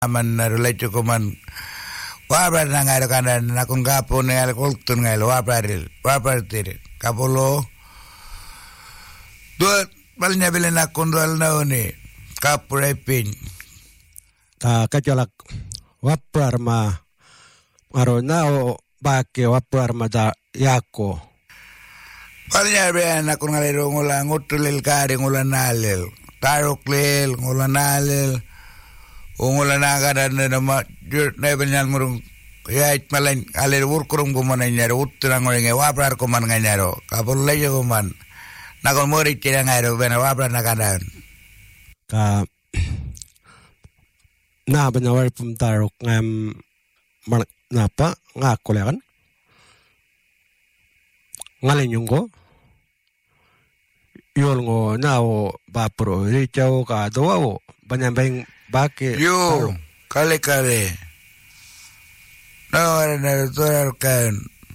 aman relate kuman wabra nangai kandan nakung kapo ngal kultun ngal wapartir kapolo dua balnya bilen akun dual nauni kapurepin ta kajolak waparma arona o bake waparma da yako balnya bilen akun ngalero ngulang utulil kari ngulang nalil taruk lil ngulang nalil ngulang nagadan nama na banyak murung ya malan alir urkurung kuman nyaro uturang ngorenge wapar kuman nganyaro kapul lejo kuman nakon mori tirang ngaro bena wapar nakadan ka na banawar pumtarok ngam napa ngakulekan ngalinyong ko yol ngo nao bapro richaw ka doao banyambeng bake yo kale no na toral kan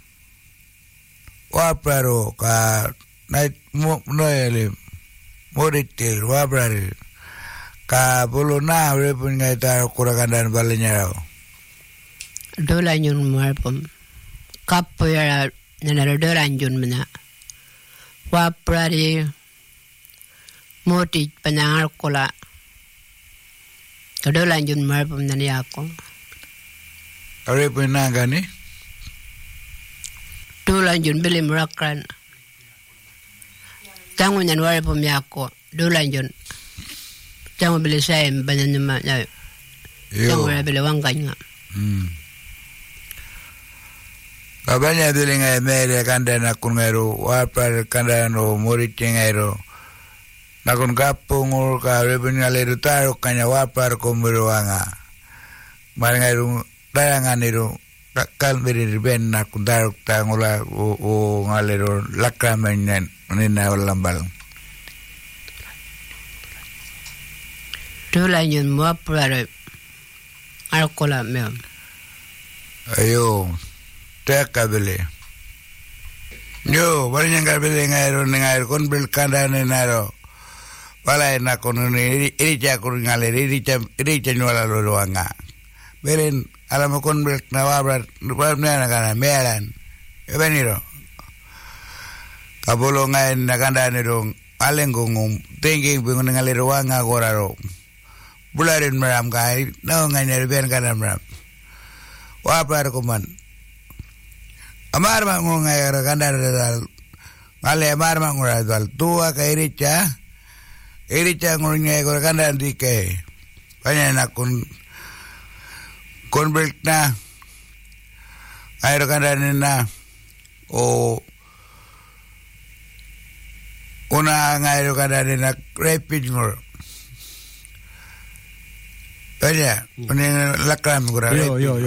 waparo ka night noele moritil waprar ka bolo na repun ngai tar kurakandan balenya dolanyun marpum kapoyara nana dolanjun mana waprari moti panangal kola dolanjun marpum nani ako repun nagani dolanjun beli merakran tangu nyan warpum yako dolanjun tangu beli saya banyak na tangu beli wangkanya Kabanya beli ngai mere kandan akun ngairu wapar kandan o moriting ngairu nakun kapung ur ka repun ngaleru taru kanya wapar komuruanga mar ngairu dayangan iru kal beri ben nakun taru tangula o ngaleru lakramenyan nina lambal dolanjun wapar alkola me ayo teka beli yo banyak nggak beli ngair kon beli kandan naro balai nakon ini cakur ngalir ini nyuala luanga belen alam kon beli nawabrat nana kana melan beniro kabolo ngair nakanda nero alenggung tinggi bingung ngalir luanga goraro bularin meram kai no ngair ben kana meram wapar kuman amar mangu ngair kandar dal ngale amar mangu dal tua ka iricha ngunya ko kandar dike panya nakun konbelt na air kandar na o una ngair kandar na rapid ngor panya kuning lakram ngora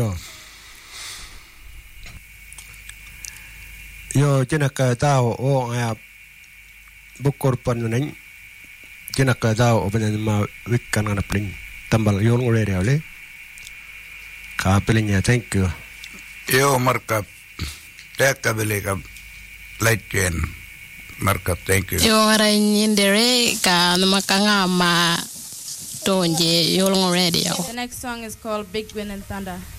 yo jenaka tao o nga bukor panunan jenaka tao o banan ma wikkan na pling tambal yon ngore reale ka pelinya thank you yo markap teka beli ka lightyen markap thank you yo ara nyindere ka namakanga ma tonje yon ngore reale. The next song is called Big Wind and Thunder.